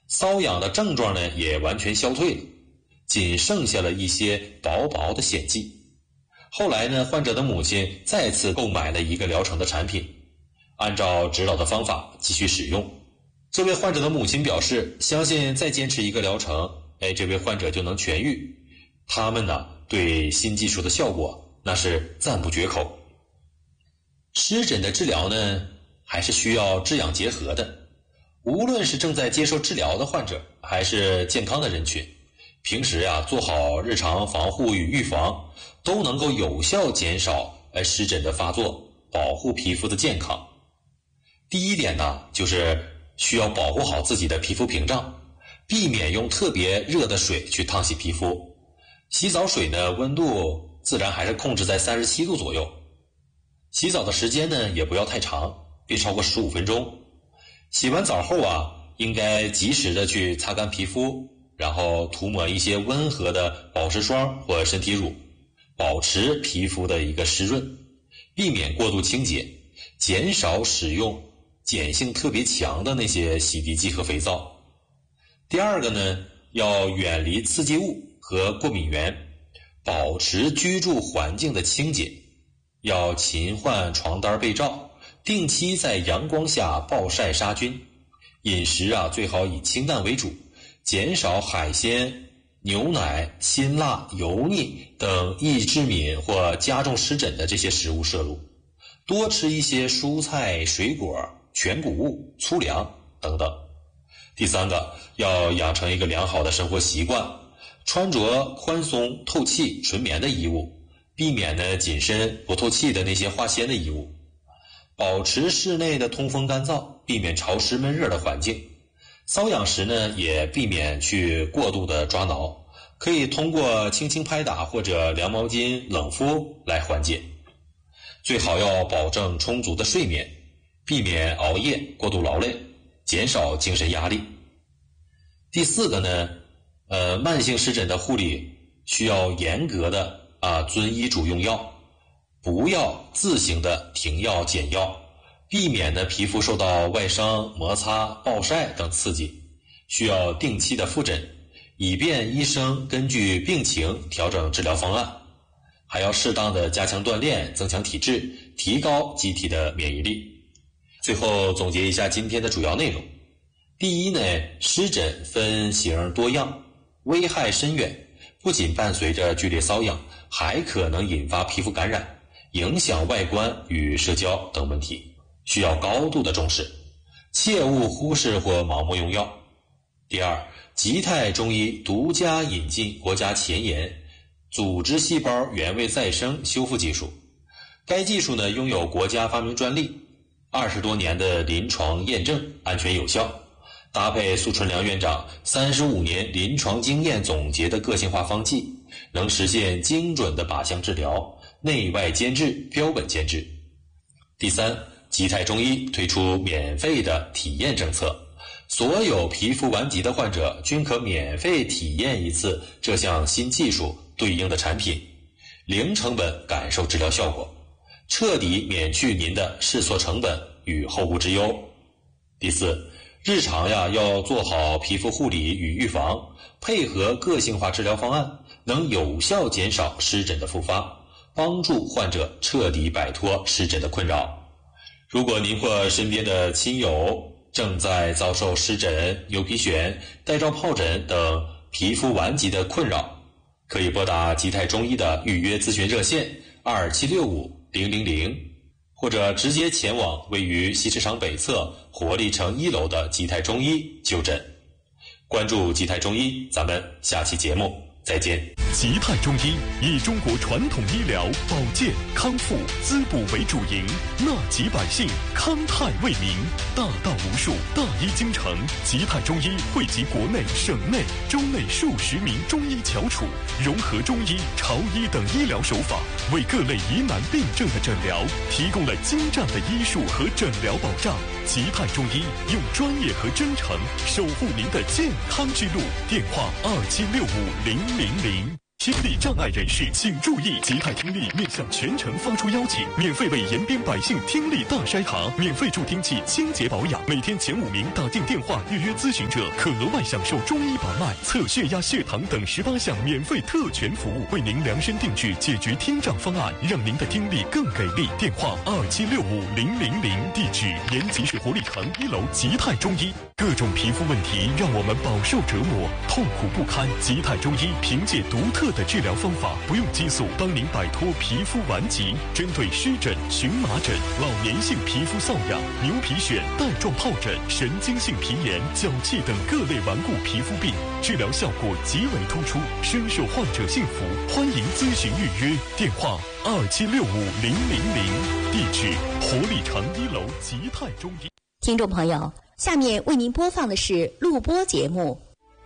瘙痒的症状呢也完全消退了，仅剩下了一些薄薄的血迹。后来呢，患者的母亲再次购买了一个疗程的产品，按照指导的方法继续使用。这位患者的母亲表示，相信再坚持一个疗程，这位患者就能痊愈。他们呢，对新技术的效果那是赞不绝口。湿疹的治疗呢，还是需要治养结合的。无论是正在接受治疗的患者，还是健康的人群，平时做好日常防护与预防，都能够有效减少湿疹的发作，保护皮肤的健康。第一点呢，就是需要保护好自己的皮肤屏障，避免用特别热的水去烫洗皮肤。洗澡水呢，温度自然还是控制在37度左右。洗澡的时间呢，也不要太长，别超过15分钟。洗完澡后应该及时的去擦干皮肤，然后涂抹一些温和的保湿霜或身体乳，保持皮肤的一个湿润，避免过度清洁，减少使用碱性特别强的那些洗涤剂和肥皂。第二个呢，要远离刺激物和过敏源，保持居住环境的清洁，要勤换床单被罩，定期在阳光下暴晒杀菌。饮食最好以清淡为主，减少海鲜、牛奶、辛辣、油腻等易致敏或加重湿疹的这些食物摄入，多吃一些蔬菜、水果、全谷物、粗粮等等。第三个，要养成一个良好的生活习惯，穿着宽松、透气、纯棉的衣物，避免呢紧身不透气的那些化纤的衣物。保持室内的通风干燥，避免潮湿闷热的环境。瘙痒时呢，也避免去过度的抓挠，可以通过轻轻拍打或者凉毛巾冷敷来缓解。最好要保证充足的睡眠，避免熬夜、过度劳累，减少精神压力。第四个呢，慢性湿疹的护理需要严格的遵医嘱用药，不要自行的停药减药，避免呢皮肤受到外伤、摩擦、暴晒等刺激，需要定期的复诊，以便医生根据病情调整治疗方案。还要适当的加强锻炼，增强体质，提高机体的免疫力。最后总结一下今天的主要内容。第一呢，湿疹分型多样，危害深远，不仅伴随着剧烈瘙痒，还可能引发皮肤感染，影响外观与社交等问题，需要高度的重视，切勿忽视或盲目用药。第二，吉泰中医独家引进国家前沿组织细胞原位再生修复技术，该技术呢拥有国家发明专利，20多年的临床验证，安全有效，搭配苏春良院长35年临床经验总结的个性化方剂，能实现精准的靶向治疗，内外兼治，标本兼治。第三，吉泰中医推出免费的体验政策，所有皮肤顽疾的患者均可免费体验一次这项新技术对应的产品，零成本感受治疗效果，彻底免去您的试错成本与后顾之忧。第四，日常要做好皮肤护理与预防，配合个性化治疗方案，能有效减少湿疹的复发，帮助患者彻底摆脱湿疹的困扰。如果您或身边的亲友正在遭受湿疹、牛皮癣、带状疱疹等皮肤顽疾的困扰，可以拨打吉泰中医的预约咨询热线27650000，或者直接前往位于西市场北侧活力城1楼的吉泰中医就诊。关注吉泰中医，咱们下期节目再见。 吉泰中医以中国传统医疗保健康复滋补为主营，纳吉百姓，康泰为民，大道无数，大医精诚。吉泰中医汇集国内、省内、州内数十名中医翘楚，融合中医、潮医等医疗手法，为各类疑难病症的诊疗提供了精湛的医术和诊疗保障。吉泰中医用专业和真诚守护您的健康之路。电话27650000。 听力障碍人士请注意，吉泰听力面向全城发出邀请，免费为延边百姓听力大筛查，免费助听器清洁保养，每天前5名打进电话预约咨询者可额外享受中医把脉、测血压、血糖等18项免费特权服务，为您量身定制解决听障方案，让您的听力更给力。电话2765000，地址延吉市活力城1楼吉泰中医。各种皮肤问题让我们饱受折磨，痛苦不堪。吉泰中医凭借独特的治疗方法，不用激素，帮您摆脱皮肤顽疾。针对湿疹、荨麻疹、老年性皮肤瘙痒、牛皮癣、带状疱疹、神经性皮炎、脚气等各类顽固皮肤病，治疗效果极为突出，深受患者信服。欢迎咨询预约，电话2765000，地址活力城1楼吉泰中医。 听众朋友，下面为您播放的是录播节目。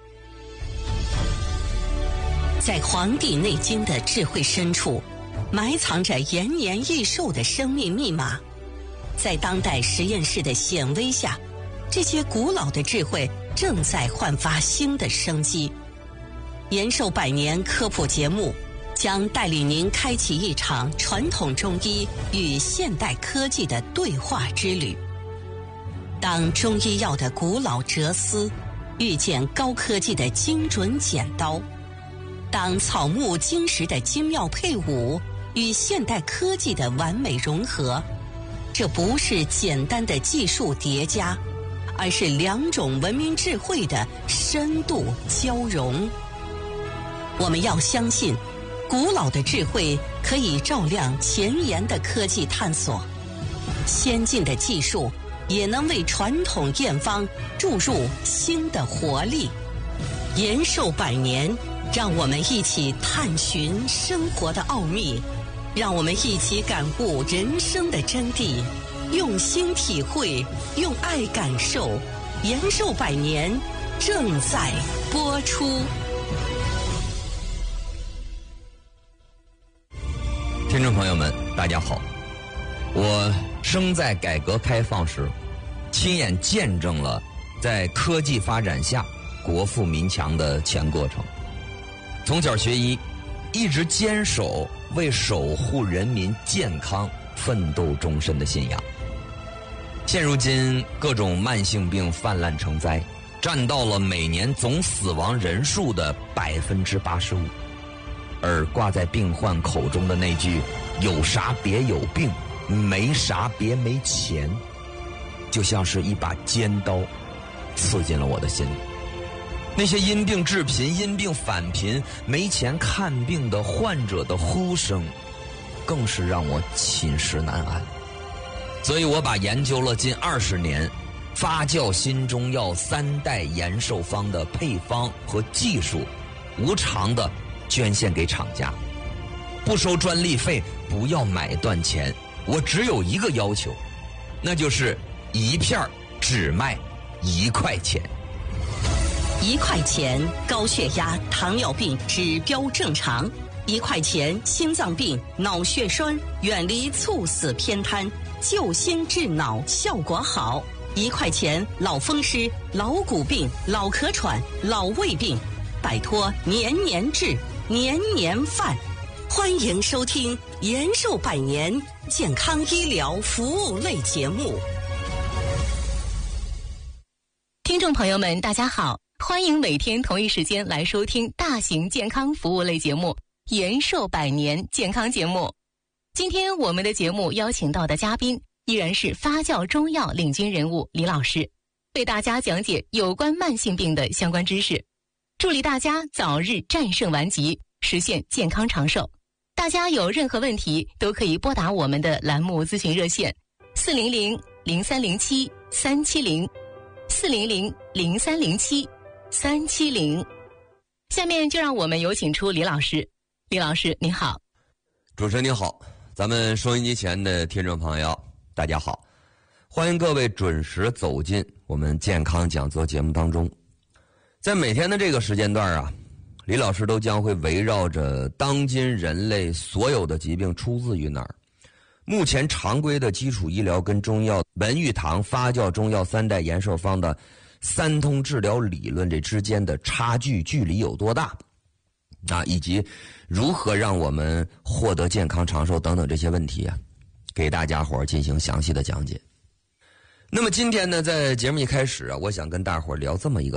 在《黄帝内经》的智慧深处，埋藏着延年益寿的生命密码。在当代实验室的显微下，这些古老的智慧正在焕发新的生机。延寿百年科普节目将带领您开启一场传统中医与现代科技的对话之旅。当中医药的古老哲思遇见高科技的精准剪刀，当草木金石的精妙配伍与现代科技的完美融合，这不是简单的技术叠加，而是2种文明智慧的深度交融。我们要相信，古老的智慧可以照亮前沿的科技探索，先进的技术也能为传统验方注入新的活力。延寿百年，让我们一起探寻生活的奥秘，让我们一起感悟人生的真谛，用心体会，用爱感受。延寿百年正在播出。 听众朋友们，大家好，我生在改革开放时，亲眼见证了在科技发展下国富民强的全过程。从小学医，一直坚守为守护人民健康奋斗终身的信仰。现如今各种慢性病泛滥成灾，占到了每年总死亡人数的85%，而挂在病患口中的那句“有啥别有病，没啥别没钱”，就像是一把尖刀刺进了我的心里。那些因病致贫、因病返贫、没钱看病的患者的呼声，更是让我寝食难安。所以我把研究了近20年发酵新中药3代延寿方的配方和技术，无偿的捐献给厂家，不收专利费，不要买断钱。我只有一个要求，那就是一片只卖1块钱。 1块钱高血压、糖尿病指标正常；1块钱心脏病、脑血栓远离猝死偏瘫，救心治脑效果好；1块钱老风湿、老骨病、老咳喘、老胃病，摆脱年年治、年年犯。欢迎收听延寿百年健康医疗服务类节目。 听众朋友们，大家好，欢迎每天同一时间来收听大型健康服务类节目延寿百年健康节目。今天我们的节目邀请到的嘉宾依然是发酵中药领军人物李老师，为大家讲解有关慢性病的相关知识，助力大家早日战胜顽疾，实现健康长寿。大家有任何问题都可以拨打我们的栏目咨询热线400-0307-370，400-0307-370。下面就让我们有请出李老师。李老师您好。 主持人您好，咱们收音机前的听众朋友大家好，欢迎各位准时走进我们健康讲座节目当中。在每天的这个时间段啊，李老师都将会围绕着当今人类所有的疾病出自于哪儿，目前常规的基础医疗跟中药文玉堂发酵中药3代延寿方的3通治疗理论这之间的差距距离有多大， 啊，以及如何让我们获得健康长寿等等这些问题啊，给大家伙进行详细的讲解。那么今天呢，在节目一开始啊，我想跟大伙聊这么一个